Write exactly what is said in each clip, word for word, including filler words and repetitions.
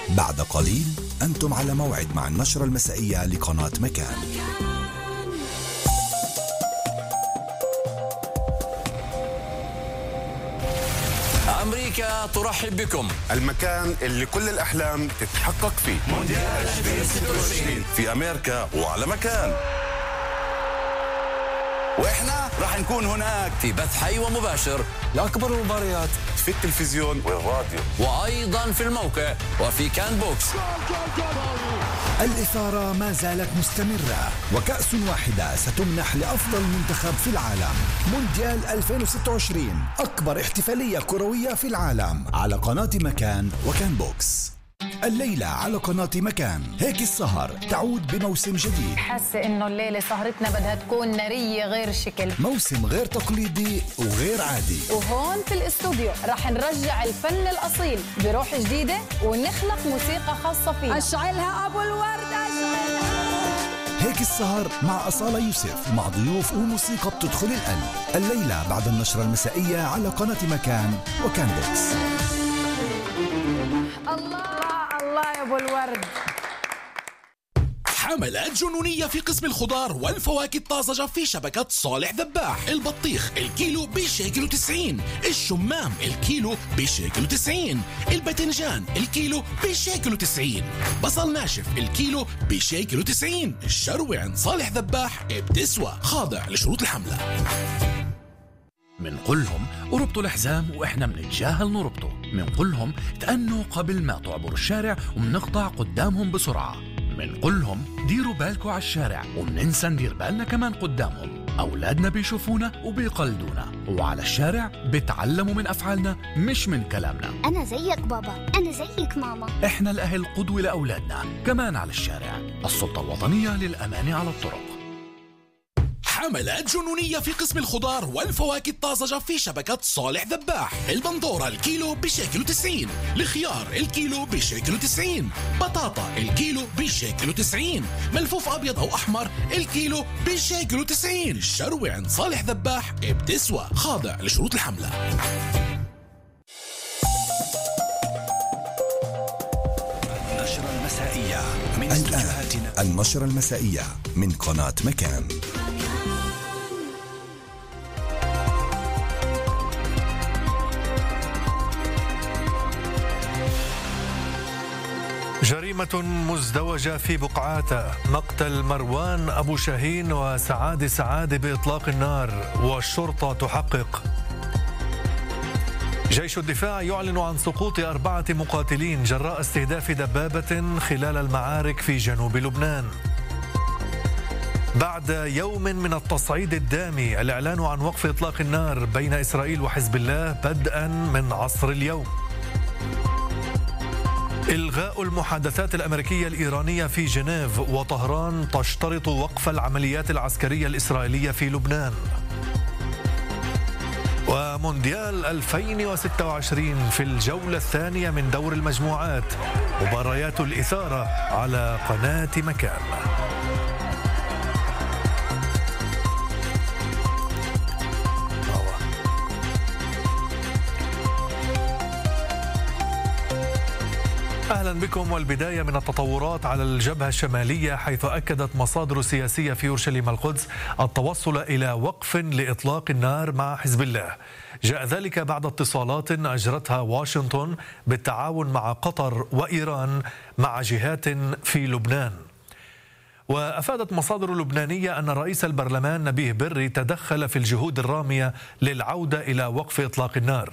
بعد قليل أنتم على موعد مع النشرة المسائية لقناة مكان. أمريكا ترحب بكم، المكان اللي كل الأحلام تتحقق فيه. مونديال ألفين وستة وعشرين في أمريكا وعلى مكان، وإحنا راح نكون هناك في بث حي ومباشر لأكبر المباريات في التلفزيون والراديو، وأيضا في الموقع وفي كان بوكس. الإثارة ما زالت مستمرة، وكأس واحدة ستمنح لأفضل منتخب في العالم. مونديال ألفين وستة وعشرين، أكبر احتفالية كروية في العالم، على قناة مكان وكان بوكس. الليلة على قناة مكان هيك السهر تعود بموسم جديد. حاسة إنه الليلة سهرتنا بدها تكون نارية غير شكل، موسم غير تقليدي وغير عادي. وهون في الاستوديو رح نرجع الفن الأصيل بروح جديدة ونخلق موسيقى خاصة فيه. أشعلها أبو الورد، أشعلها. هيك السهر مع أصالة يوسف، مع ضيوف وموسيقى بتدخل القلب. الليلة بعد النشرة المسائية على قناة مكان وكان بوكس. الله الله يا ابو الورد. حملات جنونية في قسم الخضار والفواكه الطازجة في شبكة صالح ذباح. البطيخ الكيلو بشيكل وتسعين، الشمام الكيلو بشيكل وتسعين، الباذنجان الكيلو بشيكل وتسعين، بصل ناشف الكيلو بشيكل وتسعين. الشروة عند صالح ذباح بتسوى، خاضع لشروط الحملة. منقولهم وربطوا الحزام وإحنا منتجاهل نربطه. منقولهم تأنوا قبل ما تعبروا الشارع ومنقطع قدامهم بسرعة. منقولهم ديروا بالكوا على الشارع ومننسى ندير بالنا كمان قدامهم. أولادنا بيشوفونا وبيقلدونا، وعلى الشارع بيتعلموا من أفعالنا مش من كلامنا. أنا زيك بابا، أنا زيك ماما. إحنا الأهل قدوة لأولادنا كمان على الشارع. السلطة الوطنية للأمان على الطرق. حملات جنونية في قسم الخضار والفواكه الطازجة في شبكة صالح ذباح. البندورة الكيلو بشيكل وتسعين، الخيار الكيلو بشيكل وتسعين، بطاطا الكيلو بشيكل وتسعين، ملفوف أبيض أو أحمر الكيلو بشيكل وتسعين. الشروة عند صالح ذباح بتسوى، خاضع لشروط الحملة. النشرة المسائية من استوديوهاتنا. النشرة المسائية من قناة مكان. جريمة مزدوجة في بقعاتا، مقتل مروان أبو شاهين وسعاد سعادة بإطلاق النار والشرطة تحقق. جيش الدفاع يعلن عن سقوط أربعة مقاتلين جراء استهداف دبابة خلال المعارك في جنوب لبنان. بعد يوم من التصعيد الدامي، الإعلان عن وقف إطلاق النار بين إسرائيل وحزب الله بدءا من عصر اليوم. إلغاء المحادثات الأمريكية الإيرانية في جنيف، وطهران تشترط وقف العمليات العسكرية الإسرائيلية في لبنان. ومونديال ألفين وستة وعشرين في الجولة الثانية من دور المجموعات، مباريات الإثارة على قناة مكان. أهلا بكم. والبداية من التطورات على الجبهة الشمالية، حيث أكدت مصادر سياسية في أورشليم القدس التوصل إلى وقف لإطلاق النار مع حزب الله. جاء ذلك بعد اتصالات أجرتها واشنطن بالتعاون مع قطر وإيران مع جهات في لبنان. وأفادت مصادر لبنانية أن رئيس البرلمان نبيه بري تدخل في الجهود الرامية للعودة إلى وقف إطلاق النار.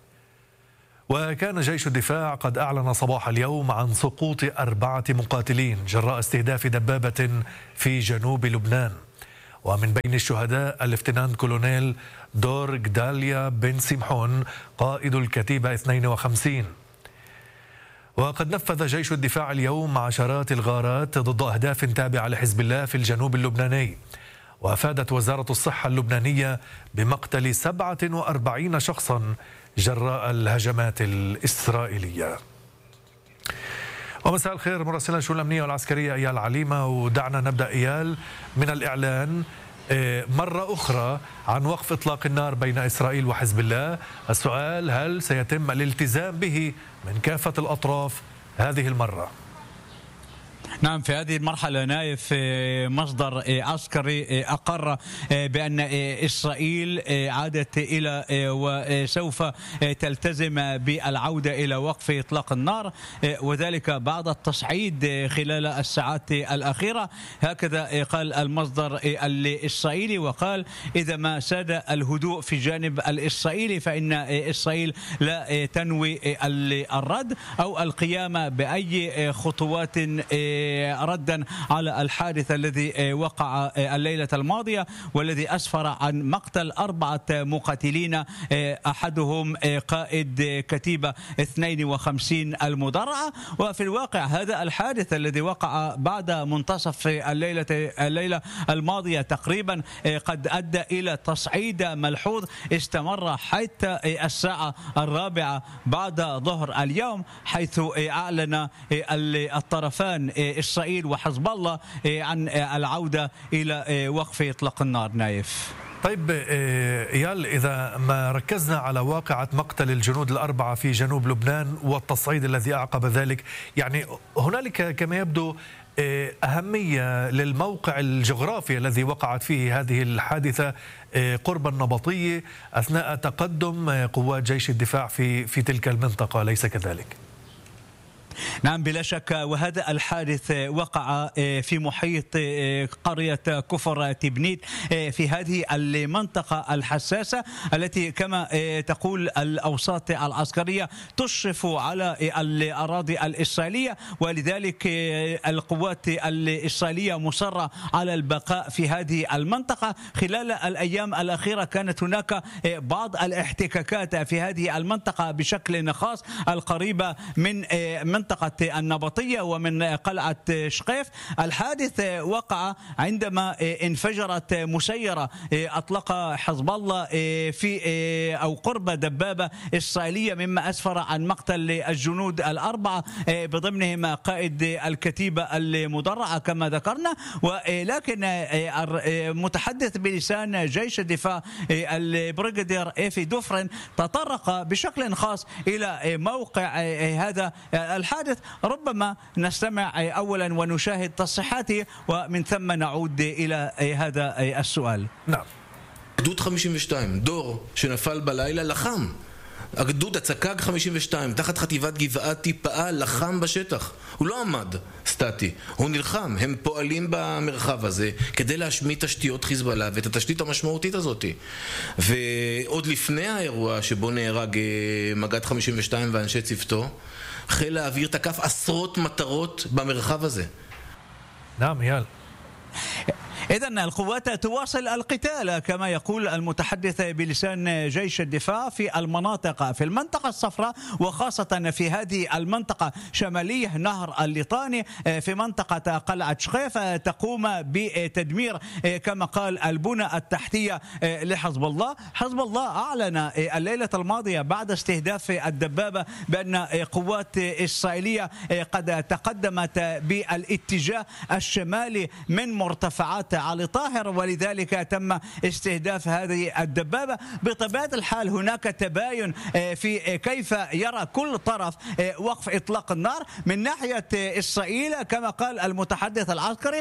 وكان جيش الدفاع قد أعلن صباح اليوم عن سقوط أربعة مقاتلين جراء استهداف دبابة في جنوب لبنان. ومن بين الشهداء الليفتنانت كولونيل دور جداليا بن سمحون قائد الكتيبة اثنين وخمسين. وقد نفذ جيش الدفاع اليوم عشرات الغارات ضد أهداف تابعة لحزب الله في الجنوب اللبناني. وأفادت وزارة الصحة اللبنانية بمقتل سبعة وأربعين شخصا جراء الهجمات الإسرائيلية. ومساء الخير مراسلنا الشؤون الأمنية والعسكرية إيال عليمة. ودعنا نبدأ إيال من الإعلان مرة أخرى عن وقف إطلاق النار بين إسرائيل وحزب الله. السؤال: هل سيتم الالتزام به من كافة الأطراف هذه المرة؟ نعم، في هذه المرحلة نايف مصدر عسكري أقر بأن إسرائيل عادت إلى وسوف تلتزم بالعودة إلى وقف إطلاق النار، وذلك بعد التصعيد خلال الساعات الأخيرة. هكذا قال المصدر الإسرائيلي، وقال إذا ما ساد الهدوء في الجانب الإسرائيلي فإن إسرائيل لا تنوي الرد أو القيام بأي خطوات ردا على الحادث الذي وقع الليلة الماضية والذي أسفر عن مقتل أربعة مقاتلين، أحدهم قائد كتيبة اثنين وخمسين المدرعة. وفي الواقع هذا الحادث الذي وقع بعد منتصف الليلة الليلة الماضية تقريبا قد أدى إلى تصعيد ملحوظ استمر حتى الساعة الرابعة بعد ظهر اليوم، حيث أعلن الطرفان إسرائيل وحزب الله عن العودة إلى وقف إطلاق النار. نايف. طيب إيال، إذا ما ركزنا على واقعة مقتل الجنود الأربعة في جنوب لبنان والتصعيد الذي أعقب ذلك، يعني هنالك كما يبدو أهمية للموقع الجغرافي الذي وقعت فيه هذه الحادثة قرب النبطية أثناء تقدم قوات جيش الدفاع في في تلك المنطقة، أليس كذلك؟ نعم بلا شك، وهذا الحادث وقع في محيط قرية كفر تبنيت في هذه المنطقة الحساسة التي كما تقول الأوساط العسكرية تشرف على الأراضي الإسرائيلية، ولذلك القوات الإسرائيلية مصرة على البقاء في هذه المنطقة. خلال الأيام الأخيرة كانت هناك بعض الاحتكاكات في هذه المنطقة بشكل خاص القريبة من منطقة منطقة النبطية ومن قلعة شقيف. الحادث وقع عندما انفجرت مسيرة أطلق حزب الله في أو قرب دبابة إسرائيلية، مما أسفر عن مقتل الجنود الأربعة بضمنهم قائد الكتيبة المدرعة كما ذكرنا. ولكن متحدث بلسان جيش الدفاع البريغادير إيفي دوفرين تطرق بشكل خاص إلى موقع هذا الحادث. ربما نستمع أولا ونشاهد تصريحاته ومن ثم نعود إلى هذا السؤال. نعم. גדוד חמישים ושתיים, דור שנפל בלילה לחם. הגדוד הצק"ג חמישים ושתיים תחת חטיבת גבעתי פעל, לחם בשטח. הוא לא עמד סטטי, הוא נלחם. הם פועלים במרחב הזה כדי להשמיד תשתיות חיזבאללה ואת התשתית המשמעותית הזאת. ועוד לפני האירוע שבו נהרג מג"ד חמישים ושתיים ואנשי צוותו, חיל האוויר תקף עשרות מטרות במרחב הזה. نعم يال. إذن القوات تواصل القتال كما يقول المتحدث بلسان جيش الدفاع في المناطق في المنطقة الصفراء، وخاصة في هذه المنطقة شمالية نهر الليطاني في منطقة قلعة شقيف تقوم بتدمير كما قال البنى التحتية لحزب الله. حزب الله أعلن الليلة الماضية بعد استهداف الدبابة بأن قوات إسرائيلية قد تقدمت بالاتجاه الشمالي من مرتفعات علي طاهر، ولذلك تم استهداف هذه الدبابة. بطبيعة الحال هناك تباين في كيف يرى كل طرف وقف إطلاق النار. من ناحية إسرائيل كما قال المتحدث العسكري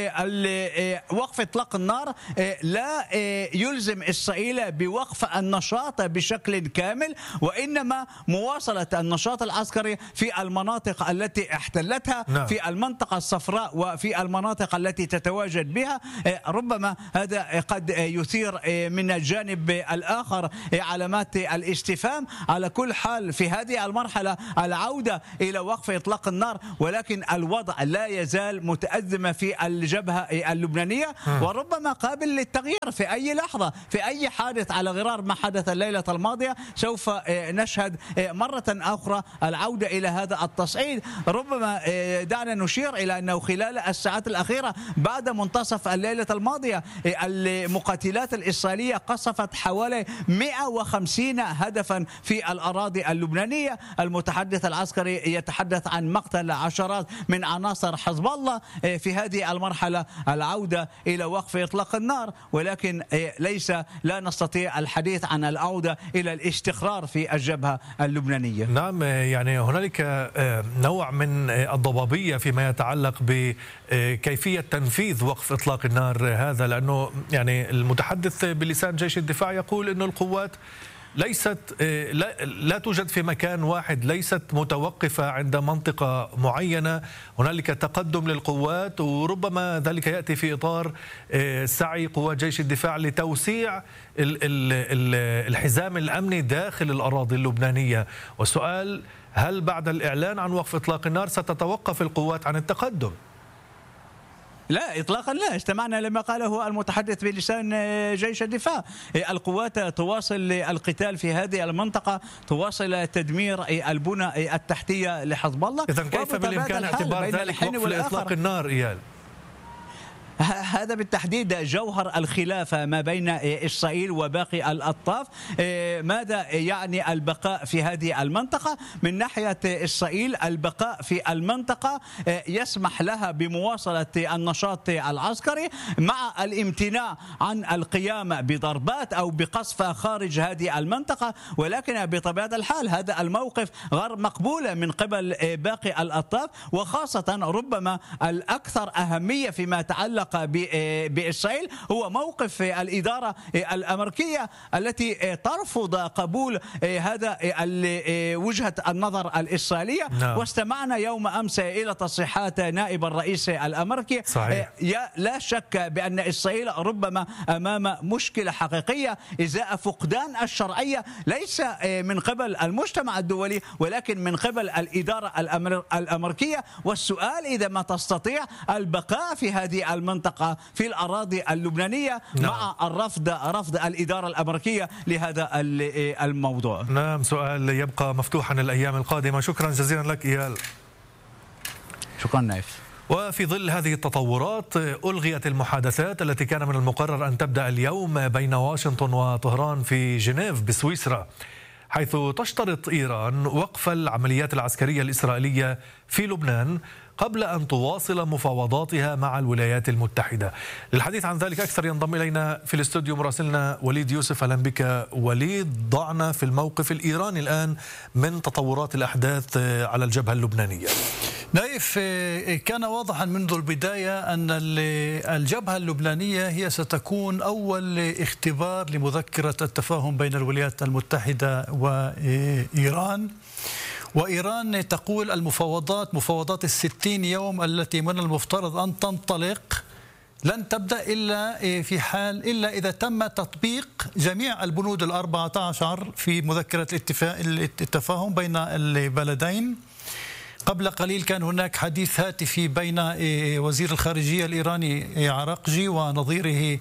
وقف إطلاق النار لا يلزم إسرائيل بوقف النشاط بشكل كامل، وإنما مواصلة النشاط العسكري في المناطق التي احتلتها نعم. في المنطقة الصفراء وفي المناطق التي تتواجد بها. ربما هذا قد يثير من الجانب الآخر علامات الاستفهام. على كل حال في هذه المرحلة العودة إلى وقف إطلاق النار، ولكن الوضع لا يزال متأزم في الجبهة اللبنانية وربما قابل للتغيير في أي لحظة. في أي حادث على غرار ما حدث الليلة الماضية سوف نشهد مرة أخرى العودة إلى هذا التصعيد. ربما دعنا نشير إلى أنه خلال الساعات الأخيرة بعد منتصف الليلة الماضية المقاتلات الإسرائيلية قصفت حوالي مئة وخمسين هدفا في الأراضي اللبنانية. المتحدث العسكري يتحدث عن مقتل عشرات من عناصر حزب الله. في هذه المرحلة العودة إلى وقف إطلاق النار، ولكن ليس لا نستطيع الحديث عن العودة إلى الاستقرار في الجبهة اللبنانية. نعم، يعني هنالك نوع من الضبابية فيما يتعلق بكيفية تنفيذ وقف إطلاق النار هذا، لأنه يعني المتحدث بلسان جيش الدفاع يقول أن القوات ليست لا, لا توجد في مكان واحد، ليست متوقفة عند منطقة معينة، هنالك تقدم للقوات، وربما ذلك يأتي في إطار سعي قوات جيش الدفاع لتوسيع الحزام الأمني داخل الأراضي اللبنانية. والسؤال، هل بعد الإعلان عن وقف إطلاق النار ستتوقف القوات عن التقدم؟ لا إطلاقا لا. استمعنا لما قاله المتحدث بلسان جيش الدفاع. القوات تواصل القتال في هذه المنطقة، تواصل تدمير البنى التحتية لحزب الله. إذن كيف بالإمكان اعتبار ذلك وقف لإطلاق النار إيال؟ هذا بالتحديد جوهر الخلافة ما بين إسرائيل وباقي الأطراف. ماذا يعني البقاء في هذه المنطقة؟ من ناحية إسرائيل البقاء في المنطقة يسمح لها بمواصلة النشاط العسكري مع الامتناع عن القيام بضربات أو بقصف خارج هذه المنطقة، ولكن بطبيعة الحال هذا الموقف غير مقبول من قبل باقي الأطراف، وخاصة ربما الأكثر أهمية فيما يتعلق بإسرائيل هو موقف الإدارة الأمريكية التي ترفض قبول هذا وجهة النظر الإسرائيلية. نعم. واستمعنا يوم أمس إلى تصريحات نائب الرئيس الأمريكي. صحيح. لا شك بأن إسرائيل ربما أمام مشكلة حقيقية إزاء فقدان الشرعية ليس من قبل المجتمع الدولي ولكن من قبل الإدارة الأمريكية. والسؤال إذا ما تستطيع البقاء في هذه المنطقة في الأراضي اللبنانية. نعم. مع الرفض رفض الإدارة الأمريكية لهذا الموضوع. نعم، سؤال يبقى مفتوحا الأيام القادمة. شكرا جزيلا لك إيال. شكرا نايف. وفي ظل هذه التطورات ألغيت المحادثات التي كان من المقرر أن تبدأ اليوم بين واشنطن وطهران في جنيف بسويسرا، حيث تشترط إيران وقف العمليات العسكرية الإسرائيلية في لبنان قبل أن تواصل مفاوضاتها مع الولايات المتحدة. للحديث عن ذلك أكثر ينضم إلينا في الاستوديو مراسلنا وليد يوسف. أهلا بك وليد. ضعنا في الموقف الإيراني الآن من تطورات الأحداث على الجبهة اللبنانية. نايف، كان واضحا منذ البداية أن الجبهة اللبنانية هي ستكون أول اختبار لمذكرة التفاهم بين الولايات المتحدة وإيران. وإيران تقول المفاوضات مفاوضات الستين يوم التي من المفترض أن تنطلق لن تبدأ إلا في حال إلا إذا تم تطبيق جميع البنود الأربعة عشر في مذكرة التفاهم بين البلدين. قبل قليل كان هناك حديث هاتفي بين وزير الخارجية الإيراني عراقجي ونظيره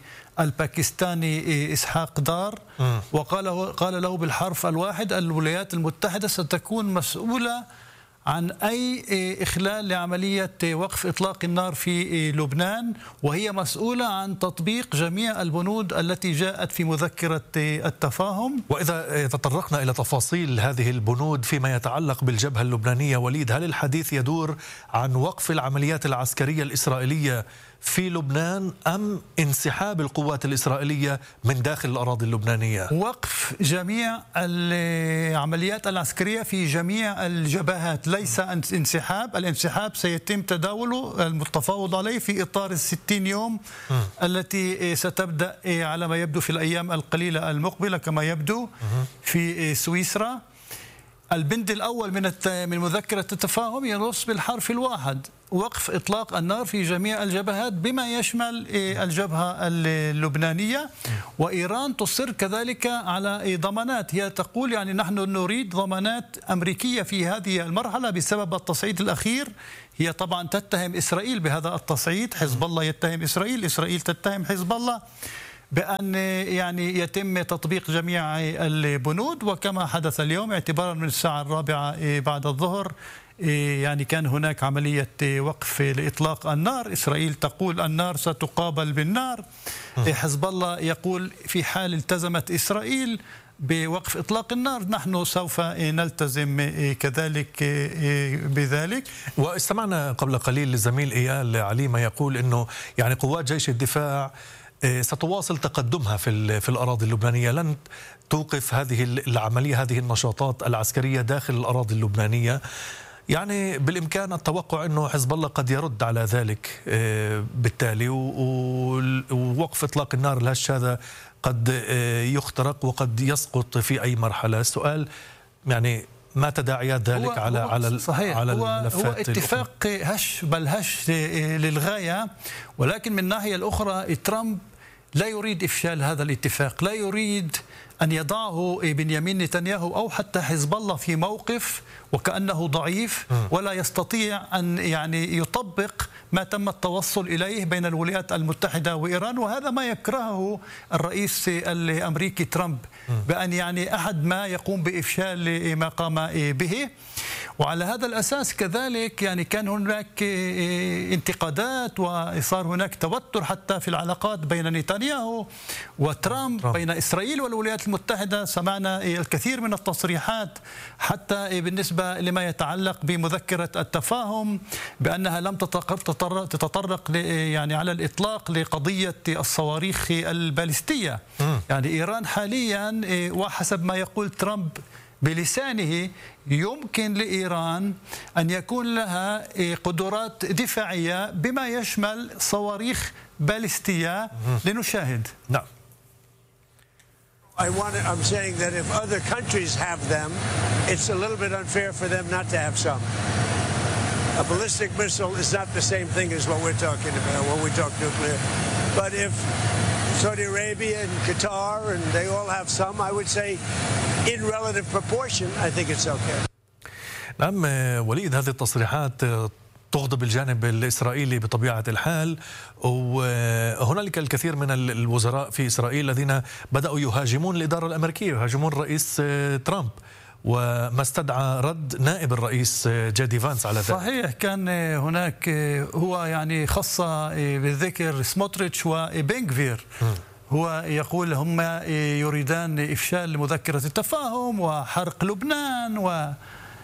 الباكستاني إسحاق دار، وقال قال له بالحرف الواحد الولايات المتحدة ستكون مسؤولة عن أي إخلال لعملية وقف إطلاق النار في لبنان، وهي مسؤولة عن تطبيق جميع البنود التي جاءت في مذكرة التفاهم. وإذا تطرقنا إلى تفاصيل هذه البنود فيما يتعلق بالجبهة اللبنانية وليد، هل الحديث يدور عن وقف العمليات العسكرية الإسرائيلية في لبنان أم انسحاب القوات الإسرائيلية من داخل الأراضي اللبنانية؟ وقف جميع العمليات العسكرية في جميع الجبهات، ليس انسحاب. الانسحاب سيتم تداوله التفاوض عليه في إطار الستين يوم م. التي ستبدأ على ما يبدو في الأيام القليلة المقبلة كما يبدو في سويسرا. البند الأول من من مذكرة التفاهم ينص بالحرف الواحد وقف إطلاق النار في جميع الجبهات بما يشمل الجبهة اللبنانية. وإيران تصر كذلك على ضمانات، هي تقول يعني نحن نريد ضمانات أمريكية في هذه المرحلة بسبب التصعيد الأخير. هي طبعا تتهم إسرائيل بهذا التصعيد، حزب الله يتهم إسرائيل، إسرائيل تتهم حزب الله بأن يعني يتم تطبيق جميع البنود. وكما حدث اليوم اعتبارا من الساعة الرابعة بعد الظهر يعني كان هناك عملية وقف لإطلاق النار. إسرائيل تقول النار ستقابل بالنار. حزب الله يقول في حال التزمت إسرائيل بوقف إطلاق النار نحن سوف نلتزم كذلك بذلك. واستمعنا قبل قليل للزميل إيال عليمة يقول أنه يعني قوات جيش الدفاع ستواصل تقدمها في في الأراضي اللبنانية، لن توقف هذه العملية هذه النشاطات العسكرية داخل الأراضي اللبنانية. يعني بالإمكان التوقع أنه حزب الله قد يرد على ذلك بالتالي، ووقف إطلاق النار الهش هذا قد يخترق وقد يسقط في أي مرحلة. السؤال يعني ما تداعيات ذلك هو على هو على صحيح على هو الملفات هو اتفاق هش بل هش للغاية، ولكن من الناحية الأخرى ترامب لا يريد إفشال هذا الاتفاق، لا يريد أن يضعه بنيامين نتنياهو أو حتى حزب الله في موقف وكأنه ضعيف ولا يستطيع أن يعني يطبق ما تم التوصل إليه بين الولايات المتحدة وإيران. وهذا ما يكرهه الرئيس الأمريكي ترامب، بأن يعني أحد ما يقوم بإفشال ما قام به. وعلى هذا الأساس كذلك يعني كان هناك انتقادات وصار هناك توتر حتى في العلاقات بين نتنياهو وترامب، بين إسرائيل والولايات المتحدة. سمعنا الكثير من التصريحات حتى بالنسبة لما يتعلق بمذكرة التفاهم بأنها لم تتطرق يعني على الإطلاق لقضية الصواريخ البالستية. يعني إيران حاليا وحسب ما يقول ترامب بلسانه يمكن لإيران أن يكون لها قدرات دفاعية بما يشمل صواريخ باليستية. لنشاهد. نعم. I want to, I'm saying that if other countries have them, it's a little bit unfair for them not to have some. A ballistic missile is not the same thing as what we're talking about when we talk nuclear. But if Saudi Arabia and Qatar and they all have some, I would say in relative proportion, I think it's okay. نعم وليد، هذه التصريحات تغضب الجانب الإسرائيلي بطبيعة الحال، وهنالك الكثير من الوزراء في إسرائيل الذين بدأوا يهاجمون الإدارة الأمريكية، يهاجمون الرئيس ترامب، وما استدعى رد نائب الرئيس جيدي فانس على ذلك. صحيح، كان هناك هو يعني خاصة بالذكر سموتريتش وبنغفير، هو يقول هم يريدان إفشال مذكرة التفاهم وحرق لبنان، و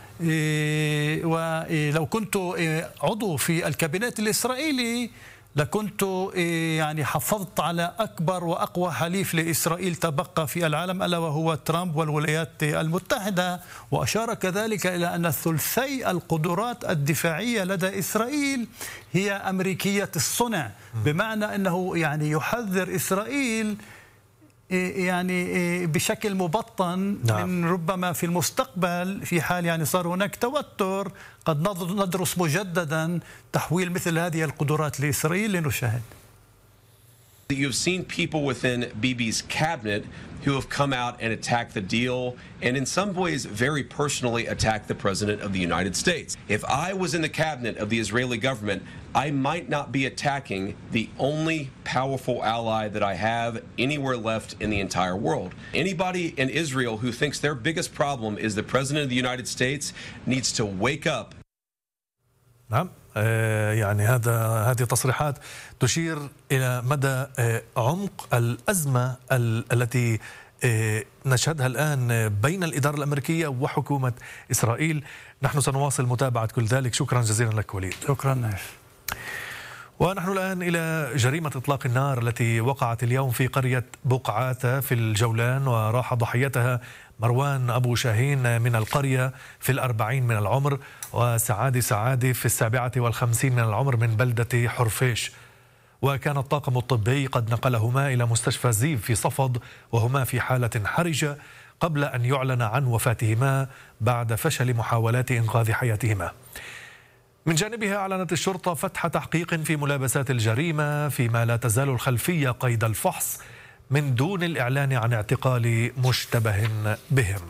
ولو كنت عضو في الكابينت الإسرائيلي لكنت يعني حافظت على أكبر وأقوى حليف لإسرائيل تبقى في العالم ألا وهو ترامب والولايات المتحدة. وأشار كذلك إلى أن ثلثي القدرات الدفاعية لدى إسرائيل هي أمريكية الصنع، بمعنى أنه يعني يحذر إسرائيل يعني بشكل مبطن. نعم. من ربما في المستقبل في حال يعني صار هناك توتر قد ندرس مجددا تحويل مثل هذه القدرات لإسرائيل. لنشاهد. You've seen people within Bibi's cabinet who have come out and attacked the deal and in some ways very personally attacked the President of the United States. If I was in the cabinet of the Israeli government, I might not be attacking the only powerful ally that I have anywhere left in the entire world. Anybody in Israel who thinks their biggest problem is the President of the United States needs to wake up. نعم، يعني هذا هذه تصريحات تشير إلى مدى عمق الأزمة التي نشهدها الآن بين الإدارة الأمريكية وحكومة إسرائيل. نحن سنواصل متابعة كل ذلك. شكرا جزيلا لك وليد. شكرا نايف. ونحن الآن إلى جريمة إطلاق النار التي وقعت اليوم في قرية بقعاتة في الجولان، وراح ضحيتها مروان أبو شاهين من القرية في الأربعين من العمر، وسعادي سعادي في السابعة والخمسين من العمر من بلدة حرفيش. وكان الطاقم الطبي قد نقلهما إلى مستشفى زيف في صفد وهما في حالة حرجة قبل أن يعلن عن وفاتهما بعد فشل محاولات إنقاذ حياتهما. من جانبها أعلنت الشرطة فتح تحقيق في ملابسات الجريمة، فيما لا تزال الخلفية قيد الفحص من دون الإعلان عن اعتقال مشتبه بهم.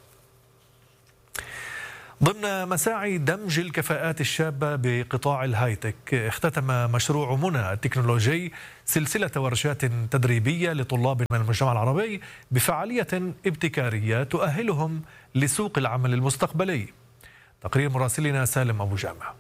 ضمن مساعي دمج الكفاءات الشابة بقطاع الهايتك، اختتم مشروع منى التكنولوجي سلسلة ورشات تدريبية لطلاب من المجتمع العربي بفعالية ابتكارية تؤهلهم لسوق العمل المستقبلي. تقرير مراسلنا سالم أبو جامع.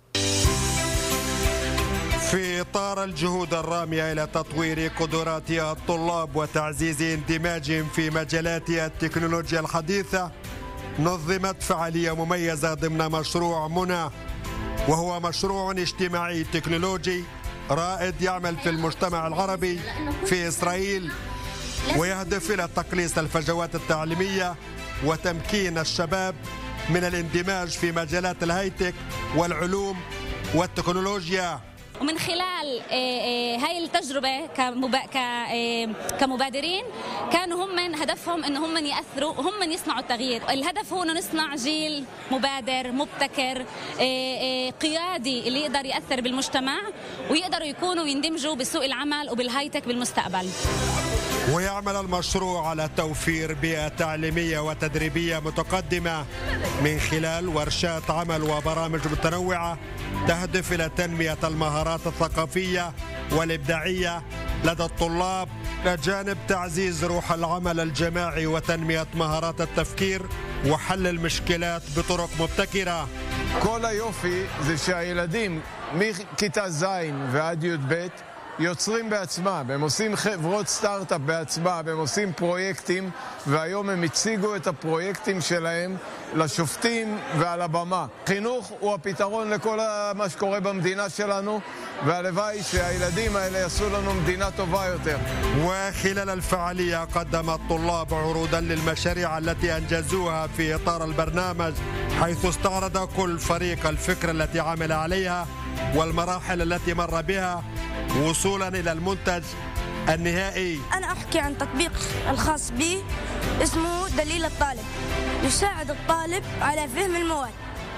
في إطار الجهود الرامية إلى تطوير قدرات الطلاب وتعزيز اندماجهم في مجالات التكنولوجيا الحديثة، نظمت فعالية مميزة ضمن مشروع منى، وهو مشروع اجتماعي تكنولوجي رائد يعمل في المجتمع العربي في إسرائيل، ويهدف إلى تقليص الفجوات التعليمية وتمكين الشباب من الاندماج في مجالات الهايتك والعلوم والتكنولوجيا. ومن خلال هاي التجربة كمبادرين كانوا هم هدفهم أن هم يأثروا وهم يصنعوا التغيير. الهدف هو أن نصنع جيل مبادر مبتكر قيادي اللي يقدر يأثر بالمجتمع ويقدروا يكونوا يندمجوا بسوق العمل وبالهايتك بالمستقبل. ويعمل المشروع على توفير بيئة تعليمية وتدريبية متقدمة من خلال ورشات عمل وبرامج متنوعة تهدف إلى تنمية المهارات الثقافية والإبداعية لدى الطلاب، بجانب تعزيز روح العمل الجماعي وتنمية مهارات التفكير وحل المشكلات بطرق مبتكرة. כל היופי זה שהילדים מכיתה ז' ועד י"ב יוצרים בעצמם, הם עושים חברות סטארט-אפ בעצמם, הם עושים פרויקטים, והיום הם הציגו את הפרויקטים שלהם לשופטים ועל הבמה. חינוך הוא הפתרון לכל מה שקורה במדינה שלנו, והלוואי שהילדים האלה יעשו לנו מדינה טובה יותר. وخلال الفعالية قدم الطلاب عروضا للمشاريع التي أنجزوها في إطار البرنامج، حيث استعرض كل فريق الفكرة التي عمل عليها والمراحل التي مر بها وصولا إلى المنتج النهائي. أنا أحكي عن تطبيق الخاص بي اسمه دليل الطالب، يساعد الطالب على فهم المواد.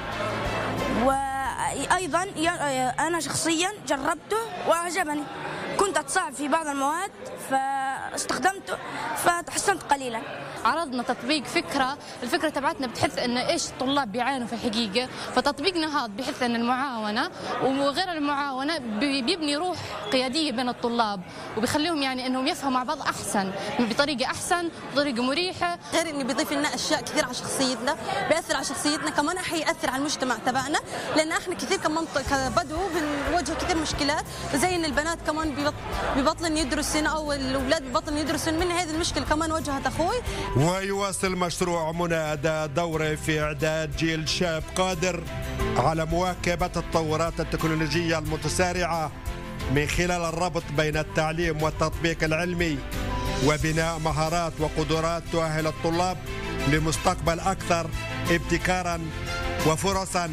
وأيضا أنا شخصيا جربته وأعجبني، كنت أتصعب في بعض المواد فاستخدمته فتحسنت قليلا. عرضنا تطبيق فكرة، الفكرة تبعتنا بتحث إن إيش الطلاب بيعانوا في الحقيقة، فتطبيقنا هذا بحث إن المعاونة وغير المعاونة بيبني روح قيادية بين الطلاب وبيخليهم يعني إنهم يفهموا مع بعض أحسن بطريقة أحسن بطريقة مريحة. غير إنه بيضيف لنا أشياء كثير على شخصيتنا، بيأثر على شخصيتنا كمان، حيأثر على المجتمع تبعنا، لأن إحنا كثير كمنطقة كبدو بنواجه كثير مشكلات، زي إن البنات كمان بيبطلن يدرسون أو الأولاد بيبطلن يدرسون. من هذه المشكلة كمان واجهت أخوي. ويواصل مشروع منى أداء دوره في إعداد جيل شاب قادر على مواكبة التطورات التكنولوجية المتسارعة من خلال الربط بين التعليم والتطبيق العلمي وبناء مهارات وقدرات تؤهل الطلاب لمستقبل أكثر ابتكارا وفرصا.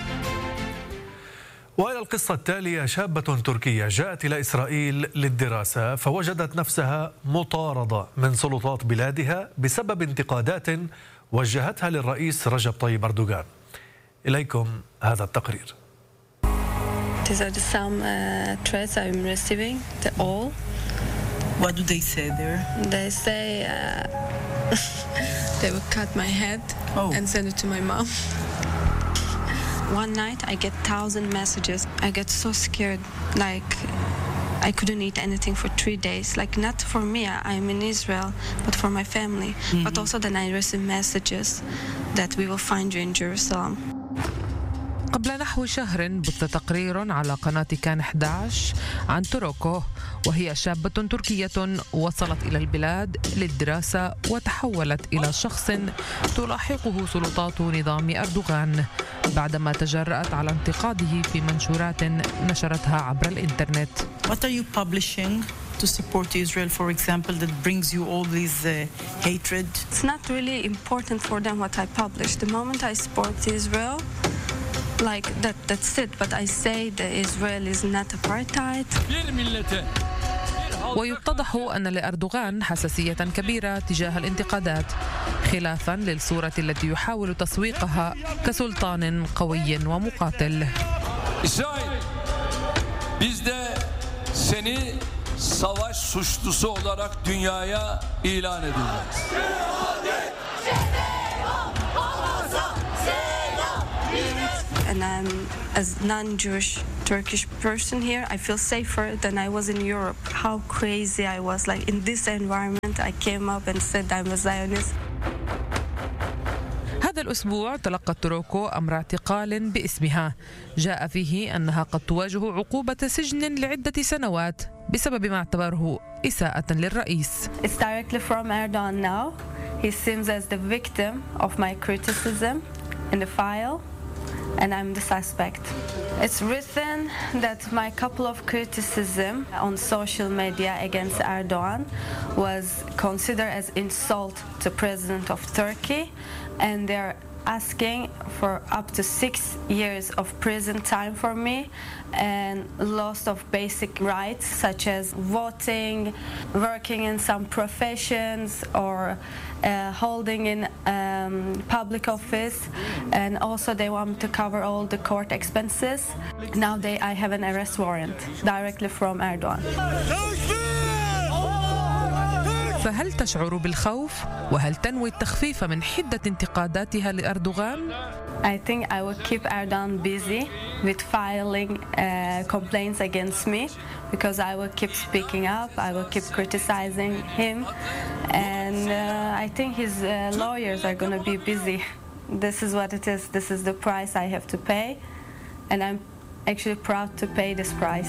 وإلى القصة التالية، شابة تركية جاءت إلى إسرائيل للدراسة فوجدت نفسها مطاردة من سلطات بلادها بسبب انتقادات وجهتها للرئيس رجب طيب أردوغان. إليكم هذا التقرير. These are the some uh, threats I'm receiving. The all. What do they say there? They say uh, they will cut my head oh. and send it to my mom. One night I get thousand messages. I get so scared, like I couldn't eat anything for three days. Like not for me, I'm in Israel, but for my family. Mm-hmm. But also then I receive messages that we will find you in Jerusalem. قبل نحو شهر بث تقرير على قناة كان إحدى عشر عن توروكو، وهي شابة تركية وصلت إلى البلاد للدراسة وتحولت إلى شخص تلاحقه سلطات نظام أردوغان بعدما تجرأت على انتقاده في منشورات نشرتها عبر الإنترنت. What are you publishing to support Israel, for example, that brings you all this uh, hatred? It's not really important for them what I publish. The moment I support Israel, like that, that's it. But I say that Israel is not apartheid. ويتضح أن لأردوغان حساسية كبيرة تجاه الانتقادات، خلافا للصورة التي يحاول تسويقها كسلطان قوي ومقاتل. İsrail, biz de seni savaş suçlusu olarak dünyaya ilan ediyoruz. And I'm, as non-Jewish Turkish person here, I feel safer than I was in Europe. How crazy I was. Like in this environment, I came up and said I'm a Zionist. هذا الأسبوع تلقت توروكو أمر اعتقال باسمها جاء فيه أنها قد تواجه عقوبة سجن لعدة سنوات بسبب ما اعتبره إساءة للرئيس. It's directly from Erdogan now. He seems as the victim of my criticism in the file, and I'm the suspect. It's written that my couple of criticism on social media against Erdogan was considered as insult to President of Turkey, and they're asking for up to six years of prison time for me and loss of basic rights such as voting, working in some professions, or uh, holding in um, public office, and also they want me to cover all the court expenses. Now they, I have an arrest warrant directly from Erdogan. فهل تشعر بالخوف؟ وهل تنوي التخفيف من حدة انتقاداتها لأردوغان؟ I think I will keep Erdogan busy with filing uh, complaints against me because I will keep speaking up, I will keep criticizing him, and uh, I think his uh, lawyers are going to be busy. This is what it is, this is the price I have to pay, and I'm actually proud to pay this price.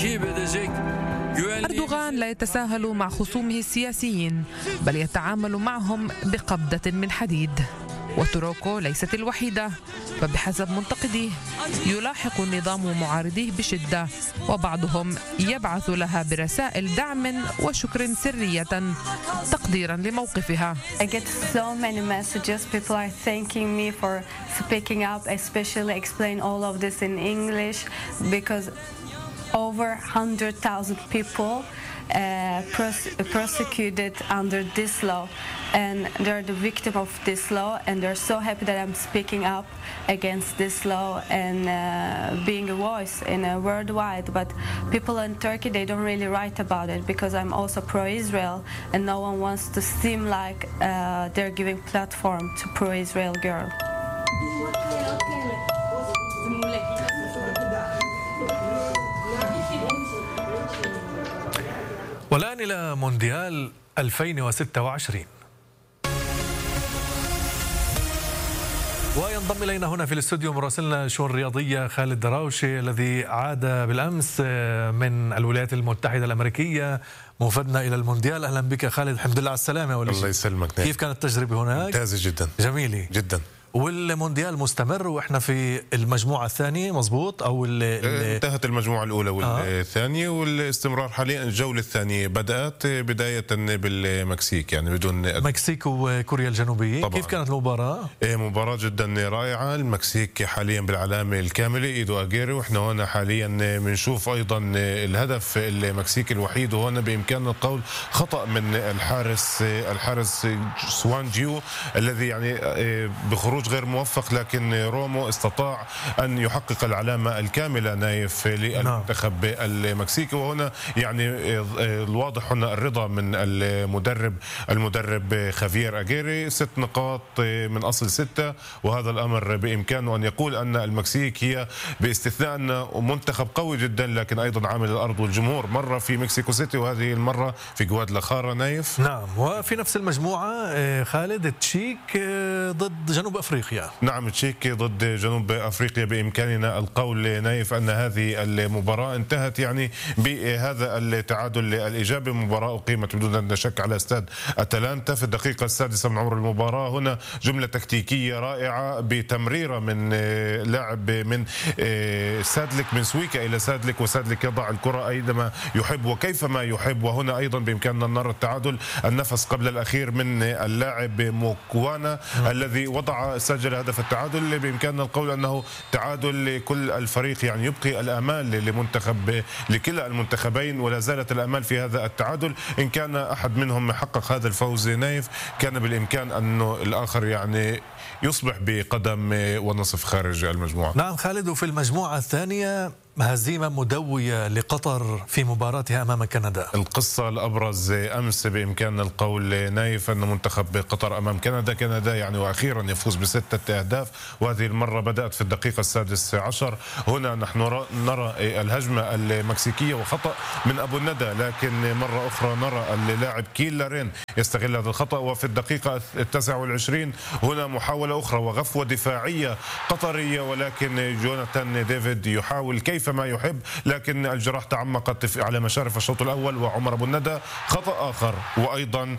أردوغان لا يتساهل مع خصومه السياسيين بل يتعامل معهم بقبضة من حديد، وتوروكو ليست الوحيدة، فبحسب منتقديه يلاحق النظام معارضيه بشدة، وبعضهم يبعث لها برسائل دعم وشكر سرية تقديرا لموقفها. I get so many messages. People are thanking me for speaking up, especially explain all of this in English, because over one hundred thousand people uh, pros prosecuted under this law, and they're the victim of this law, and they're so happy that I'm speaking up against this law and uh, being a voice in a worldwide. But people in Turkey, they don't really write about it because I'm also pro-Israel, and no one wants to seem like uh, they're giving platform to pro-Israel girl. والآن إلى مونديال ألفين وستة وعشرين، وينضم إلينا هنا في الاستوديو مراسلنا الشؤون الرياضية خالد دراوشي الذي عاد بالأمس من الولايات المتحدة الأمريكية موفدنا إلى المونديال. أهلا بك خالد، الحمد لله على السلامة. أول الله يسلمك. كيف كانت التجربة هناك؟ ممتازة جدا. جميلة جدا. والمونديال مستمر واحنا في المجموعه الثانيه مظبوط او انتهت المجموعه الاولى والثانيه آه. والاستمرار حاليا الجوله الثانيه بدات بدايه بالمكسيك، يعني بدون المكسيك وكوريا الجنوبيه طبعا. كيف كانت المباراه؟ مباراه جدا رائعه. المكسيك حاليا بالعلامه الكامله ايدو اجيري، واحنا هنا حاليا بنشوف ايضا الهدف المكسيكي الوحيد، وهنا بامكاننا القول خطا من الحارس الحارس سوان جيو الذي يعني بخروج غير موفق، لكن رومو استطاع أن يحقق العلامة الكاملة نايف للمنتخب المكسيكي. وهنا يعني الواضح هنا الرضا من المدرب المدرب خافير أجيري، ست نقاط من أصل ستة، وهذا الأمر بإمكانه أن يقول أن المكسيك هي باستثناء أنه منتخب قوي جدا لكن أيضا عامل الأرض والجمهور، مرة في مكسيكو سيتي وهذه المرة في جوادلاخارا نايف. نعم، وفي نفس المجموعة خالد تشيك ضد جنوب أفريقيا. نعم، تشيك ضد جنوب أفريقيا. بإمكاننا القول نايف أن هذه المباراة انتهت يعني بهذا التعادل الإيجابي. مباراة أقيمت بدون شك على استاد أتلانتا في الدقيقة السادسة من عمر المباراة. هنا جملة تكتيكية رائعة بتمريرة من لاعب من سادلك، من سويكا إلى سادلك، وسادلك يضع الكرة أينما يحب وكيفما يحب. وهنا أيضا بإمكاننا نرى التعادل النفس قبل الأخير من اللاعب موكوانا الذي وضع سجل هدف التعادل. بإمكاننا القول أنه تعادل لكل الفريق، يعني يبقي الآمال لمنتخب لكلا المنتخبين، ولا زالت الآمال في هذا التعادل. إن كان أحد منهم حقق هذا الفوز نايف كان بالإمكان أنه الآخر يعني يصبح بقدم ونصف خارج المجموعة. نعم خالد، وفي المجموعة الثانية هزيمة مدوية لقطر في مباراتها أمام كندا. القصة الأبرز أمس بإمكاننا القول نايف أن منتخب قطر أمام كندا كندا يعني وأخيرا يفوز بستة أهداف، وهذه المرة بدأت في الدقيقة السادس عشر. هنا نحن نرى الهجمة المكسيكية وخطأ من أبو الندى، لكن مرة أخرى نرى اللاعب كيل لارين يستغل هذا الخطأ. وفي الدقيقة التاسعة والعشرين هنا محاولة أخرى وغفوة دفاعية قطرية، ولكن جوناثان ديفيد يحاول كيفما يحب، لكن الجراح تعمقت على مشارف الشوط الأول. وعمر أبو الندى خطأ آخر، وأيضا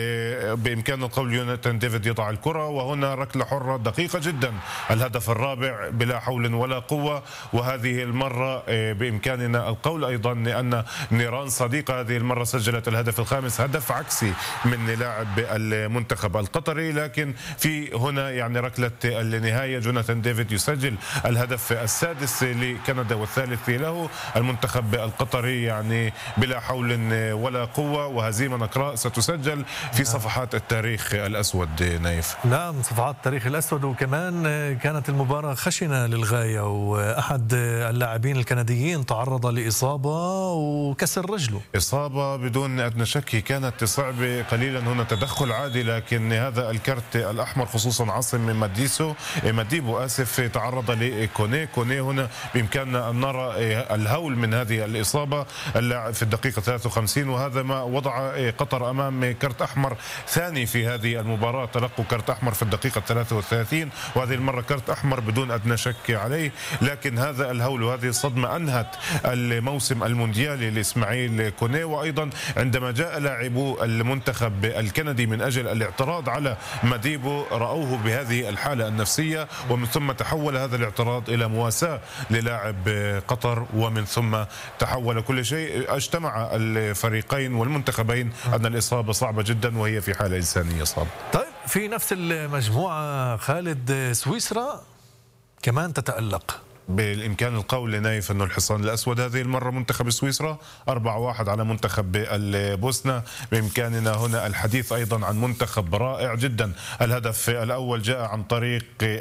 بإمكان القول جوناثان ديفيد يضع الكرة، وهنا ركلة حرة دقيقة جدا، الهدف الرابع بلا حول ولا قوة. وهذه المرة بإمكاننا القول أيضا أن نيران صديقة هذه المرة سجلت الهدف الخامس، هدف عكسي من لاعب المنتخب القطري. لكن في هنا يعني ركلة النهاية جوناثان ديفيد يسجل الهدف السادس لكندا والثالث له. المنتخب القطري يعني بلا حول ولا قوة، وهزيمة نقراء ستسجل في صفحات التاريخ الأسود نايف. نعم، صفحات التاريخ الأسود. وكمان كانت المباراة خشنة للغاية، وأحد اللاعبين الكنديين تعرض لإصابة وكسر رجله. إصابة بدون أدنى شك كانت صعبة قليلا، هنا تدخل عادي، لكن هذا الكرت الأحمر خصوصا عاصم من ماديسو مديبو آسف تعرض لكوني كوني هنا بإمكاننا أن نرى الهول من هذه الإصابة. اللاعب في الدقيقة ثلاثة وخمسين، وهذا ما وضع قطر أمام كرت أحمر ثاني في هذه المباراة. تلقوا كرت أحمر في الدقيقة ثلاثة وثلاثين، وهذه المرة كرت أحمر بدون أدنى شك عليه. لكن هذا الهول وهذه الصدمة أنهت الموسم المونديالي لإسماعيل كوني. وأيضا عندما جاء لاعبو المنتخب الكندي من أجل الاعتراض على مديبو رأوه بهذه الحالة النفسية، ومن ثم تحول هذا الاعتراض إلى مواساة للاعب قطر، ومن ثم تحول كل شيء. اجتمع الفريقين والمنتخبين أن الإصابة صعبة جدا وهي في حالة إنسانية صعبة. طيب، في نفس المجموعة خالد سويسرا كمان تتألق. بالإمكان القول لنايف أنه الحصان الأسود هذه المرة منتخب سويسرا أربعة واحد على منتخب البوسنة. بإمكاننا هنا الحديث أيضا عن منتخب رائع جدا. الهدف الأول جاء عن طريق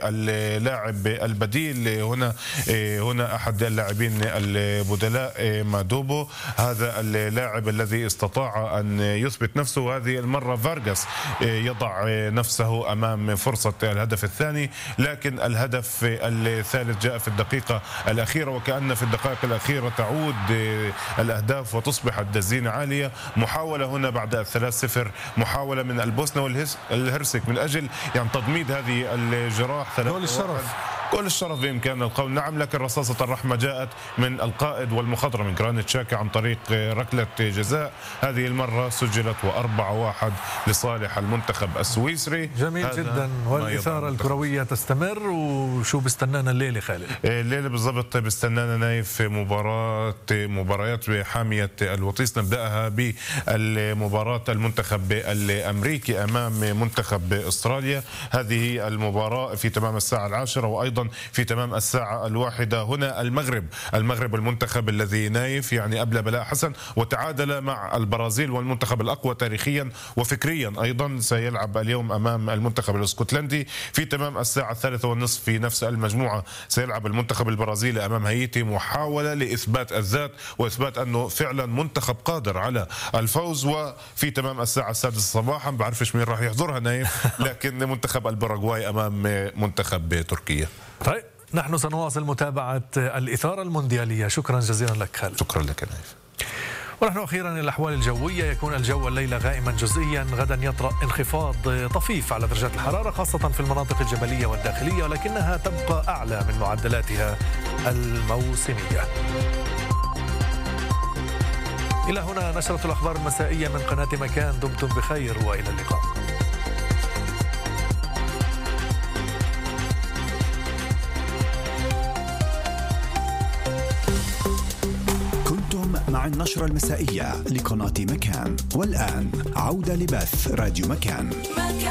اللاعب البديل، هنا هنا أحد اللاعبين البدلاء مادوبو، هذا اللاعب الذي استطاع أن يثبت نفسه. هذه المرة فارغاس يضع نفسه أمام فرصة الهدف الثاني، لكن الهدف الثالث جاء في الدقيقة الأخيرة، وكأن في الدقائق الأخيرة تعود الأهداف وتصبح الدزينة عالية. محاولة هنا بعد الثلاث صفر، محاولة من البوسنة والهرسك من أجل يعني تضميد هذه الجراح. جول الشرف كل الشرف بإمكان القول، نعم، لكن رصاصة الرحمة جاءت من القائد والمخضرم من جرانيت شاكا عن طريق ركلة جزاء. هذه المرة سجلت وأربعة واحد لصالح المنتخب السويسري. جميل جدا، والإثارة الكروية تستمر. وشو بستنانا الليلة خالد؟ الليلة بالضبط بستنانا نايف مباراة مباريات حامية الوطيس. نبدأها بالمباراة المنتخب الأمريكي أمام منتخب أستراليا. هذه المباراة في تمام الساعة العاشرة، وأيضا في تمام الساعة الواحدة هنا المغرب المغرب المنتخب الذي نايف يعني أبلى بلاء حسن وتعادل مع البرازيل والمنتخب الأقوى تاريخيا وفكريا أيضا سيلعب اليوم أمام المنتخب الاسكتلندي. في تمام الساعة الثالثة والنصف في نفس المجموعة سيلعب المنتخب البرازيلي أمام هايتي، محاولة لإثبات الذات وإثبات أنه فعلا منتخب قادر على الفوز. وفي تمام الساعة السادسة صباحا بعرفش مين راح يحضرها نايف، لكن منتخب الباراغواي أمام منتخب تركيا. طيب، نحن سنواصل متابعة الإثارة المونديالية. شكرا جزيلا لك خالد. شكرا لك نايف. ونحن أخيرا الأحوال الجوية. يكون الجو الليلة غائما جزئيا، غدا يطرأ انخفاض طفيف على درجات الحرارة خاصة في المناطق الجبلية والداخلية، ولكنها تبقى أعلى من معدلاتها الموسمية. إلى هنا نشرة الأخبار المسائية من قناة مكان. دمتم بخير وإلى اللقاء. مع النشرة المسائية لقناة مكان. والآن عودة لبث راديو مكان.